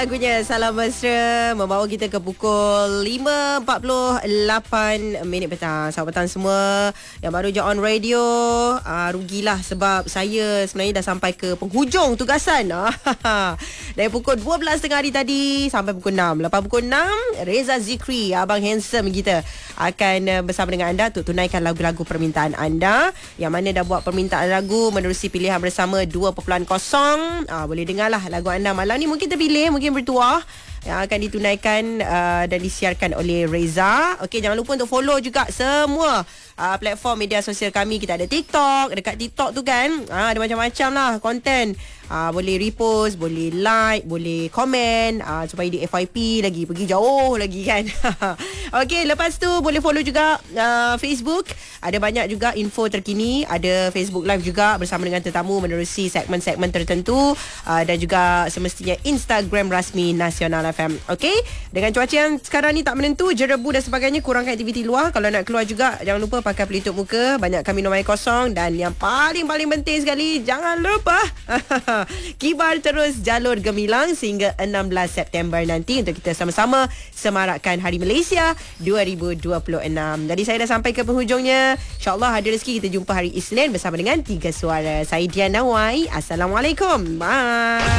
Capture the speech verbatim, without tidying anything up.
Lagunya Salam Mesra membawa kita ke pukul lima empat puluh lapan minit petang. Selamat petang semua yang baru je on radio. uh, Rugilah sebab saya sebenarnya dah sampai ke penghujung tugasan. Dari pukul dua belas tengah hari tadi sampai pukul enam. Lepas pukul enam, Reza Zikri, abang handsome kita, akan bersama dengan anda untuk tunaikan lagu-lagu permintaan anda. Yang mana dah buat permintaan lagu menerusi pilihan bersama dua perpuluhan kosong. uh, Boleh dengarlah lagu anda malam ni. Mungkin terpilih, mungkin bertuah yang akan ditunaikan uh, dan disiarkan oleh Reza. Okey, jangan lupa untuk follow juga semua uh, platform media sosial kami. Kita ada TikTok. Dekat TikTok tu kan uh, ada macam-macam lah konten. Uh, boleh repost, boleh like, boleh komen, uh, supaya di F Y P lagi, pergi jauh lagi kan. Okey, lepas tu boleh follow juga uh, Facebook. Ada banyak juga info terkini. Ada Facebook Live juga bersama dengan tetamu menerusi segmen-segmen tertentu, uh, dan juga semestinya Instagram rasmi Nasional F M. Okey, dengan cuaca yang sekarang ni tak menentu, jerebu dan sebagainya, kurangkan aktiviti luar. Kalau nak keluar juga, jangan lupa pakai pelitup muka, banyakkan minum air kosong, dan yang paling-paling penting sekali, jangan lupa kibar terus jalur gemilang sehingga enam belas September nanti untuk kita sama-sama semarakkan Hari Malaysia dua ribu dua puluh enam. Jadi saya dah sampai ke penghujungnya. InsyaAllah ada rezeki kita jumpa hari Isnin bersama dengan Tiga Suara. Saya Dian Nawai. Assalamualaikum. Bye.